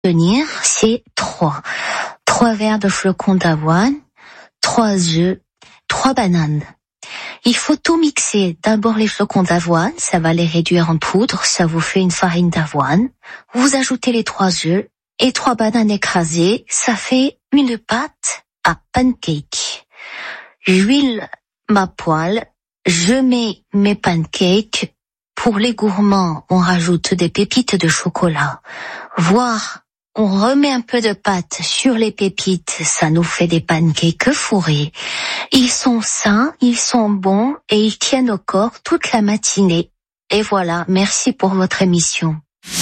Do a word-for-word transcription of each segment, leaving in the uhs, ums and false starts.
Tenir, c'est trois. Trois verres de flocons d'avoine, trois œufs, trois bananes. Il faut tout mixer. D'abord les flocons d'avoine, ça va les réduire en poudre, ça vous fait une farine d'avoine. Vous ajoutez les trois œufs et trois bananes écrasées, ça fait une pâte à pancake. J'huile ma poêle, je mets mes pancakes. Pour les gourmands, on rajoute des pépites de chocolat. Voire, on remet un peu de pâte sur les pépites, ça nous fait des pancakes fourrés. Ils sont sains, ils sont bons et ils tiennent au corps toute la matinée. Et voilà, merci pour votre émission.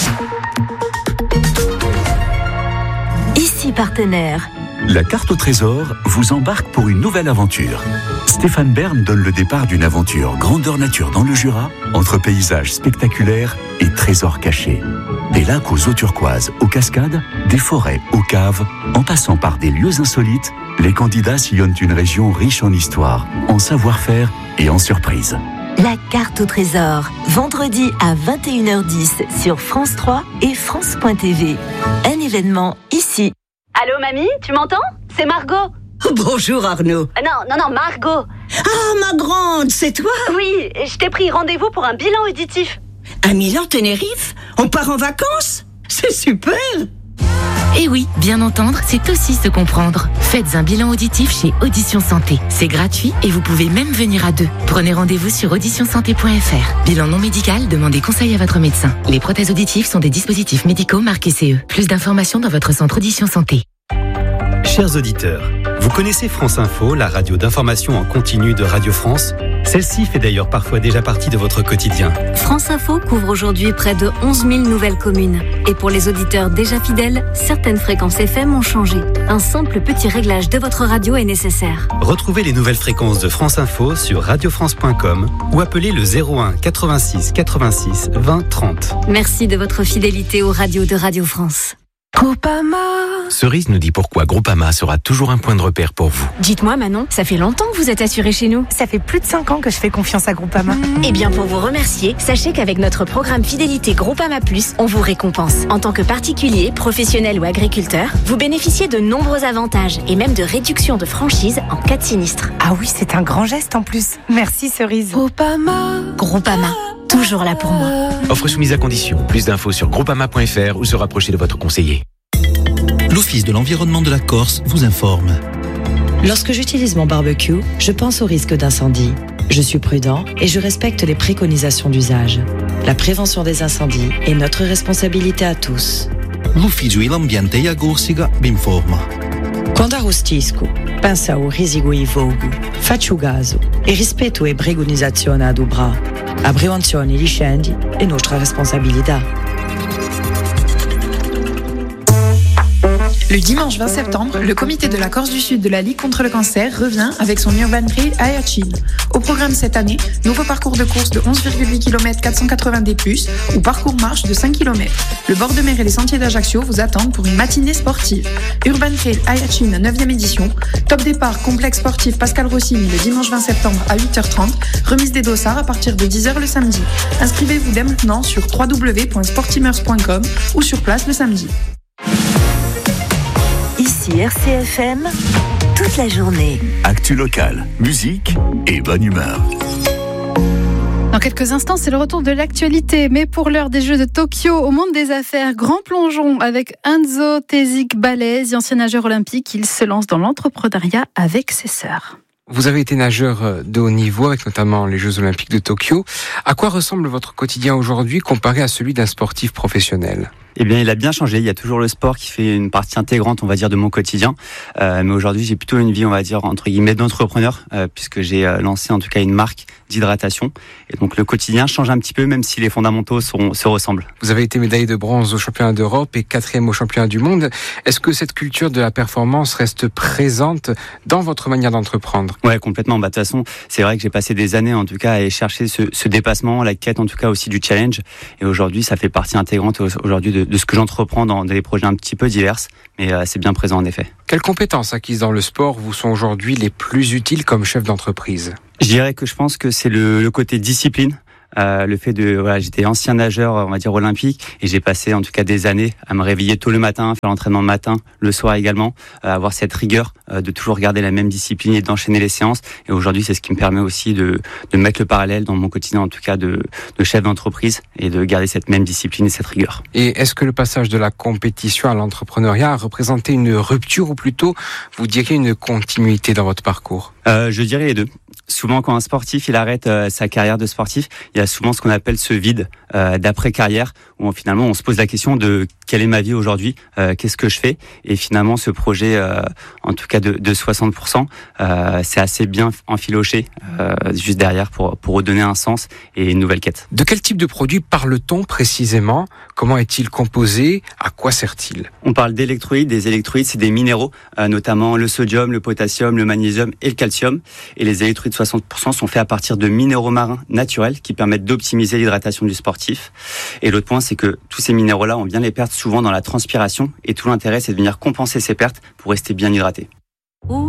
Ici partenaire. La carte au trésor vous embarque pour une nouvelle aventure. Stéphane Bern donne le départ d'une aventure grandeur nature dans le Jura, entre paysages spectaculaires et trésors cachés. Des lacs aux eaux turquoises, aux cascades, des forêts aux caves, en passant par des lieux insolites, les candidats sillonnent une région riche en histoire, en savoir-faire et en surprises. La carte au trésor, vendredi à vingt et une heures dix sur France trois et France point T V. Un événement ici. Allô mamie, tu m'entends? C'est Margot. Bonjour Arnaud. Euh, non, non, non, Margot. Ah, ma grande, c'est toi? Oui, je t'ai pris rendez-vous pour un bilan auditif. À Milan-Tenerife? On part en vacances? C'est super! Et oui, bien entendre, c'est aussi se comprendre. Faites un bilan auditif chez Audition Santé. C'est gratuit et vous pouvez même venir à deux. Prenez rendez-vous sur audition santé point f r. Bilan non médical, demandez conseil à votre médecin. Les prothèses auditives sont des dispositifs médicaux marqués C E. Plus d'informations dans votre centre Audition Santé. Chers auditeurs, vous connaissez France Info, la radio d'information en continu de Radio France? Celle-ci fait d'ailleurs parfois déjà partie de votre quotidien. France Info couvre aujourd'hui près de onze mille nouvelles communes. Et pour les auditeurs déjà fidèles, certaines fréquences F M ont changé. Un simple petit réglage de votre radio est nécessaire. Retrouvez les nouvelles fréquences de France Info sur radio france point com ou appelez le zéro un quatre-vingt-six quatre-vingt-six vingt trente. Merci de votre fidélité aux radios de Radio France. Groupama. Cerise nous dit pourquoi Groupama sera toujours un point de repère pour vous. Dites-moi Manon, ça fait longtemps que vous êtes assurée chez nous. Ça fait plus de cinq ans que je fais confiance à Groupama. Mmh. Eh bien pour vous remercier, sachez qu'avec notre programme Fidélité Groupama Plus, on vous récompense. En tant que particulier, professionnel ou agriculteur, vous bénéficiez de nombreux avantages et même de réductions de franchise en cas de sinistre. Ah oui, c'est un grand geste en plus. Merci Cerise. Groupama. Groupama. Toujours là pour moi. Offre soumise à condition. Plus d'infos sur groupama point f r ou se rapprocher de votre conseiller. L'Office de l'environnement de la Corse vous informe. Lorsque j'utilise mon barbecue, je pense au risque d'incendie. Je suis prudent et je respecte les préconisations d'usage. La prévention des incendies est notre responsabilité à tous. L'Ufficio dell'Ambiente e Corsica vi informa. Quando arrostisco, pensa ao risico e fogo, faccio caso e rispetto le preconizzazioni ad ubra. La prevenzione di incendi è nostra responsabilità. Le dimanche vingt septembre, le comité de la Corse du Sud de la Ligue contre le cancer revient avec son Urban Trail Ayachin. Au programme cette année, nouveau parcours de course de onze virgule huit kilomètres quatre cent quatre-vingts D plus, ou parcours marche de cinq kilomètres. Le bord de mer et les sentiers d'Ajaccio vous attendent pour une matinée sportive. Urban Trail Ayachin neuvième édition. Top départ, complexe sportif Pascal Rossini le dimanche vingt septembre à huit heures trente. Remise des dossards à partir de dix heures le samedi. Inscrivez-vous dès maintenant sur w w w point sportimers point com ou sur place le samedi. Ici R C F M, toute la journée. Actu locale, musique et bonne humeur. Dans quelques instants, c'est le retour de l'actualité. Mais pour l'heure des Jeux de Tokyo, au monde des affaires, grand plongeon avec Enzo Tezig-Balesi, ancien nageur olympique. Il se lance dans l'entrepreneuriat avec ses sœurs. Vous avez été nageur de haut niveau, avec notamment les Jeux Olympiques de Tokyo. À quoi ressemble votre quotidien aujourd'hui comparé à celui d'un sportif professionnel ? Eh bien, il a bien changé. Il y a toujours le sport qui fait une partie intégrante, on va dire, de mon quotidien. Euh, mais aujourd'hui, j'ai plutôt une vie, on va dire, entre guillemets, d'entrepreneur, euh, puisque j'ai euh, lancé en tout cas une marque d'hydratation. Et donc, le quotidien change un petit peu, même si les fondamentaux sont, se ressemblent. Vous avez été médaillé de bronze au championnat d'Europe et quatrième au championnat du monde. Est-ce que cette culture de la performance reste présente dans votre manière d'entreprendre ? Ouais, complètement. Bah, de toute façon, c'est vrai que j'ai passé des années, en tout cas, à aller chercher ce, ce dépassement, la quête, en tout cas, aussi du challenge. Et aujourd'hui, ça fait partie intégrante aujourd'hui de, de ce que j'entreprends dans des projets un petit peu divers, mais euh, c'est bien présent en effet. Quelles compétences acquises dans le sport vous sont aujourd'hui les plus utiles comme chef d'entreprise ? Je dirais que je pense que c'est le, le côté discipline. Euh, le fait de, voilà, j'étais ancien nageur, on va dire olympique, et j'ai passé en tout cas des années à me réveiller tôt le matin, faire l'entraînement le matin, le soir également, euh, avoir cette rigueur euh, de toujours garder la même discipline et d'enchaîner les séances. Et aujourd'hui, c'est ce qui me permet aussi de, de mettre le parallèle dans mon quotidien, en tout cas de, de chef d'entreprise, et de garder cette même discipline et cette rigueur. Et est-ce que le passage de la compétition à l'entrepreneuriat a représenté une rupture, ou plutôt, vous diriez une continuité dans votre parcours? euh, Je dirais les deux. Souvent, quand un sportif il arrête euh, sa carrière de sportif, il y a souvent ce qu'on appelle ce vide euh, d'après-carrière, où on, finalement on se pose la question de quelle est ma vie aujourd'hui, euh, qu'est-ce que je fais. Et finalement, ce projet, euh, en tout cas de, de soixante pour cent, euh, c'est assez bien enfiloché euh, juste derrière pour, pour redonner un sens et une nouvelle quête. De quel type de produit parle-t-on précisément? Comment est-il composé? À quoi sert-il? On parle d'électrolytes. Des électrolytes, c'est des minéraux, euh, notamment le sodium, le potassium, le magnésium et le calcium. Et les électrolytes soixante pour cent sont faits à partir de minéraux marins naturels qui permettent d'optimiser l'hydratation du sportif. Et l'autre point, c'est que tous ces minéraux-là, on vient les perdre souvent dans la transpiration, et tout l'intérêt, c'est de venir compenser ces pertes pour rester bien hydraté.